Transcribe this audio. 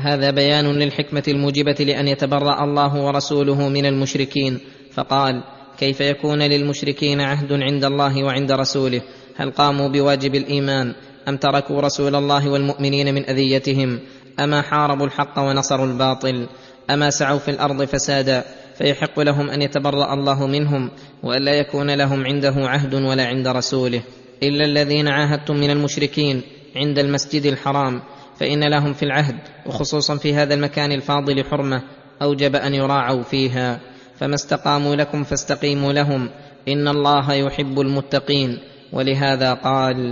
هذا بيان للحكمة الموجبة لأن يتبرأ الله ورسوله من المشركين، فقال: كيف يكون للمشركين عهد عند الله وعند رسوله؟ هل قاموا بواجب الإيمان أم تركوا رسول الله والمؤمنين من أذيتهم؟ أما حاربوا الحق ونصروا الباطل؟ أما سعوا في الأرض فسادا؟ فيحق لهم أن يتبرأ الله منهم وألا يكون لهم عنده عهد ولا عند رسوله، إلا الذين عاهدتم من المشركين عند المسجد الحرام، فإن لهم في العهد وخصوصا في هذا المكان الفاضل حرمة أوجب أن يراعوا فيها، فما استقاموا لكم فاستقيموا لهم، إن الله يحب المتقين. ولهذا قال: